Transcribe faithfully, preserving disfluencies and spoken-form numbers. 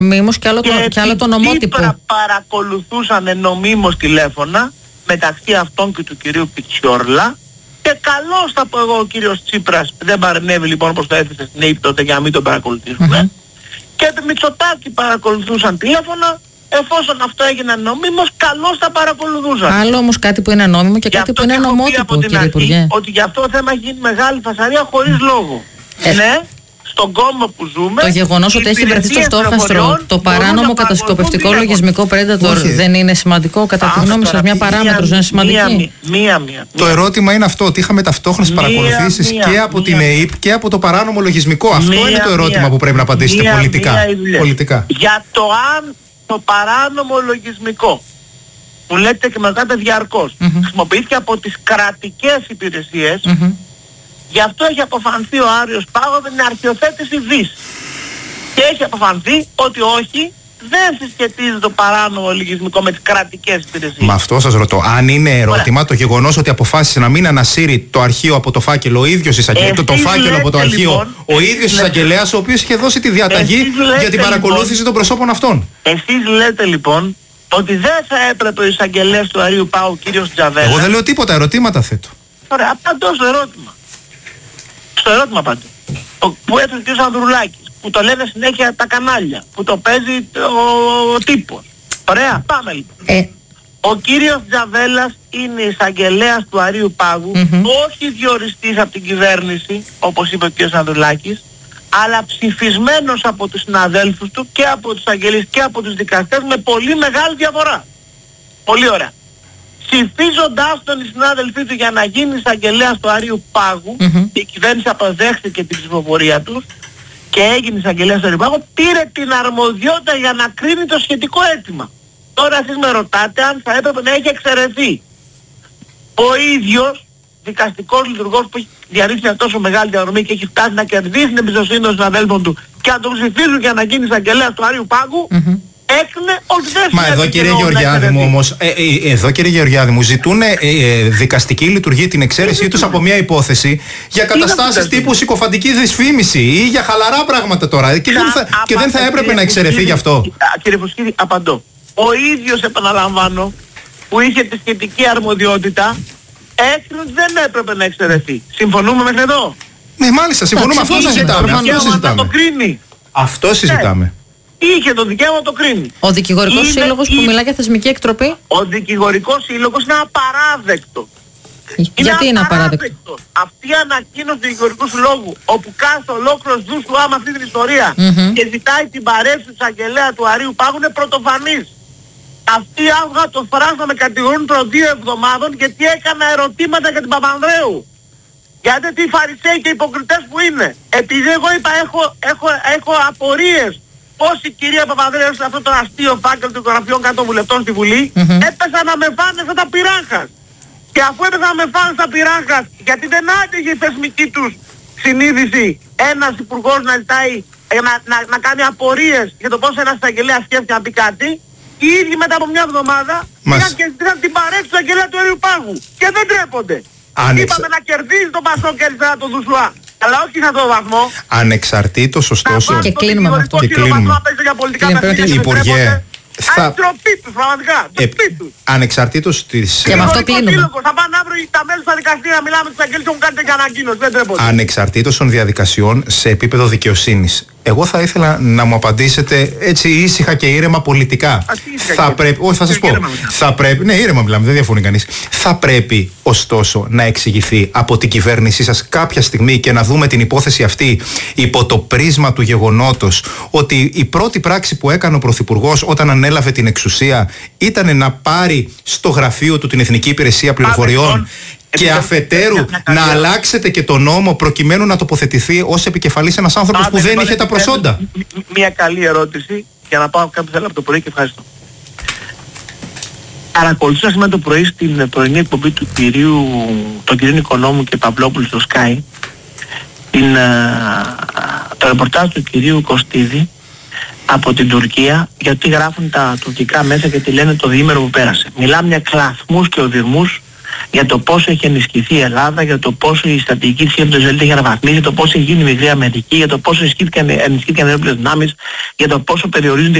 Μήμως και άλλο, και το, και άλλο τον ομότυπο. Και παρακολουθούσαν νομίμως τηλέφωνα μεταξύ αυτών και του κυρίου Πιτσιόρλα. Και καλώς θα πω εγώ, ο κύριος Τσίπρας δεν παρενέβη λοιπόν όπως το έθεσε στην ΑΕΠ τότε για να μην τον παρακολουθήσουμε. Mm-hmm. Και το Μητσοτάκη παρακολουθούσαν τηλέφωνα. Εφόσον αυτό έγινε νόμιμος, καλώς θα παρακολουθούσαν. Άλλο όμως κάτι που είναι νόμιμο και κάτι που είναι νομότυπο, κύριε Υπουργέ. Ότι γι' αυτό το θέμα έχει γίνει μεγάλη φασαρία χωρίς λόγο. Ε. Ναι, στον κόμμα που ζούμε. Το γεγονός ότι έχει βρεθεί στο στόχαστρο το παράνομο κατασκοπευτικό λογισμικό Predator δεν είναι σημαντικό, κατά τη γνώμη σας? Μια παράμετρος δεν είναι σημαντική? Μία, μία. Το ερώτημα είναι αυτό, ότι είχαμε ταυτόχρονες παρακολουθήσεις και από την ΑΕΠ και από το παράνομο λογισμικό. Αυτό είναι το ερώτημα που πρέπει να απαντήσετε πολιτικά. Για το αν το παράνομο λογισμικό που λέτε και μετά διαρκώς mm-hmm. χρησιμοποιήθηκε από τις κρατικές υπηρεσίες, mm-hmm. γι' αυτό έχει αποφανθεί ο Άριος Πάγος με την αρχιοθέτηση ΒΙΣ και έχει αποφανθεί ότι όχι, δεν συσχετίζει το παράνομο λογισμικό με τις κρατικές υπηρεσίες. Με αυτό σας ρωτώ, αν είναι ερώτημα Ωραία. το γεγονός ότι αποφάσισε να μην ανασύρει το αρχείο από το φάκελο ο ίδιος εισαγγελέας, το, το φάκελο από το αρχείο λοιπόν, ο ίδιος εισαγγελέας, ο οποίος είχε δώσει τη διαταγή για την παρακολούθηση λοιπόν, των προσώπων αυτών. Εσείς λέτε λοιπόν ότι δεν θα έπρεπε ο εισαγγελέας του Αρείου Πάγου, κύριος Τζαβέλα. Εγώ δεν λέω τίποτα, ερωτήματα θέτω. Ωραία, απαντώ στο ερώτημα. Στο ερώτημα απαντώ. Που έθεσε ο κύριος Ανδρουλάκης, που το λένε συνέχεια τα κανάλια, που το παίζει ο, ο τύπος. Ωραία, πάμε λοιπόν. Ε. Ο κύριος Τζαβέλας είναι εισαγγελέας του Αρείου Πάγου, mm-hmm. όχι διοριστής από την κυβέρνηση, όπως είπε ο κύριος Ανδρουλάκης, αλλά ψηφισμένος από τους συναδέλφους του και από τους αγγελείς και από τους δικαστές με πολύ μεγάλη διαφορά. Πολύ ωραία. Ψηφίζοντάς τον οι συνάδελφοί του για να γίνει εισαγγελέας του Αρείου Πάγου, mm-hmm. και η κυβέρνηση αποδέχθηκε την ψηφοφορία τους και έγινε εισαγγελέας του Αρείου Πάγου, πήρε την αρμοδιότητα για να κρίνει το σχετικό αίτημα. Τώρα εσείς με ρωτάτε αν θα έπρεπε να έχει εξαιρεθεί ο ίδιος δικαστικός λειτουργός που έχει διαρρήξει μια τόσο μεγάλη διαδρομή και έχει φτάσει να κερδίσει την εμπιστοσύνη των συναδέλφων του και να τον ψηφίζουν για να γίνει εισαγγελέας του Αρείου Πάγου, mm-hmm. έκρινε ότι δεν Μα εδώ κύριε Γεωργιάδη μου όμως, ε, ε, εδώ κύριε Γεωργιάδη μου ζητούν ε, ε, δικαστική λειτουργία την εξαίρεσή τους από μια υπόθεση για καταστάσεις τύπου συκοφαντική δυσφήμιση ή για χαλαρά πράγματα τώρα και, δεν θα, και δεν θα έπρεπε να εξαιρεθεί γι' αυτό. Κύριε Φουσκίδη, απαντώ. Ο ίδιος, επαναλαμβάνω, που είχε τη σχετική αρμοδιότητα, έκρινε ότι δεν έπρεπε να εξαιρεθεί. Συμφωνούμε μέχρι εδώ? Ναι, μάλιστα, συμφωνούμε. Αυτό συζητάμε. Αυτό συζητάμε. Αυτό συζητάμε. Είχε το δικαίωμα να το κρίνει. Ο δικηγορικός είναι, σύλλογος που είναι, μιλά για θεσμική εκτροπή. Ο δικηγορικός σύλλογος είναι απαράδεκτο. Γιατί είναι, είναι απαράδεκτο? Αυτή η ανακοίνωση του δικηγορικού συλλόγου, όπου κάθε ολόκληρος δούς του άμα αυτή την ιστορία mm-hmm. και ζητάει την παρέμβαση του εισαγγελέα του Αρείου Πάγου, είναι πρωτοφανής. Αυτοί άβγα το φράσμα με κατηγορούν προ δύο εβδομάδων γιατί έκανα ερωτήματα για την Παπανδρέου. Γιατί τι φαρισαίοι και υποκριτές που είναι. Επειδή εγώ είπα έχω, έχω, έχω απορίες πώς η κυρία Παπανδρέου σε αυτό το αστείο φάκελο των γραφείων κάτω βουλευτών στη Βουλή, mm-hmm. έπεσαν να με φάνε σαν τα πυράχας. Και αφού έπεσαν να με φάνε στα πυράχας, γιατί δεν άντεχε η θεσμική τους συνείδηση ένας υπουργός να ζητάει, να, να, να κάνει απορίες για το πώς ένας εισαγγελέας σκέφτηκε να πει κάτι, οι ίδιοι μετά από μια εβδομάδα πήγαν και ζητήσαν την παρέτηση του εισαγγελέα του Αρείου Πάγου. Και δεν τρέπονται. Άνεξα... Είπαμε να κερδίζει τον Πασόκ και αριστερά τον Δουσουά. Αλλά όχι σε αυτόν τον βαθμό. Ανεξαρτήτως ωστόσο. Και κλείνουμε με αυτό. Και κλείνουμε. Υπουργέ. Θα... Αντροπή τους, πραγματικά. Ντροπή τους. Ανεξαρτήτως της... Και με αυτό κλείνουμε. Θα πάνε αύριο τα μέλη στα δικαστήρια να μιλάμε με τους αγγέλους και έχουν κάνει τέτοια ανακοίνωση. Δεν τρέπονται. Ανεξαρτήτως των διαδικασιών σε επίπεδο δικαιοσύνης. Εγώ θα ήθελα να μου απαντήσετε έτσι ήσυχα και ήρεμα πολιτικά. Α, θα πρέπει, όχι θα σας πω, θα πρέπει, ναι ήρεμα μιλάμε, δεν διαφωνεί κανείς. Θα πρέπει ωστόσο να εξηγηθεί από την κυβέρνησή σας κάποια στιγμή και να δούμε την υπόθεση αυτή υπό το πρίσμα του γεγονότος ότι η πρώτη πράξη που έκανε ο Πρωθυπουργός όταν ανέλαβε την εξουσία ήταν να πάρει στο γραφείο του την Εθνική Υπηρεσία Πληροφοριών και αφετέρου να, να, να αλλάξετε και τον νόμο προκειμένου να τοποθετηθεί ως επικεφαλής ένας άνθρωπος που δεν είχε τα προσόντα. Μια καλή ερώτηση για να πάω κάποιο θέλω από το πρωί και ευχαριστώ. Παρακολουθούσα σήμερα το πρωί στην πρωινή εκπομπή του κυρίου, τον κυρίου Οικονόμου και Παυλόπουλου στο Sky, την, το ρεπορτάζ του κυρίου Κωστίδη από την Τουρκία, γιατί γράφουν τα τουρκικά μέσα και τη λένε το διήμερο που πέρασε. Μιλάμε για κλαθμούς και οδυρμούς για το πόσο έχει ενισχυθεί η Ελλάδα, για το πόσο η στρατηγική της ΕΕ έχει αναβαθμίσει, για το πόσο έχει γίνει η μικρή Αμερική, για το πόσο ενισχύθηκαν οι ενόπλες δυνάμεις, για το πόσο περιορίζονται